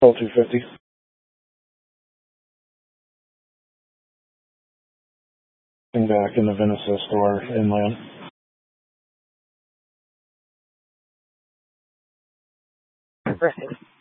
Call 250. Back in the Venice store inland. Right.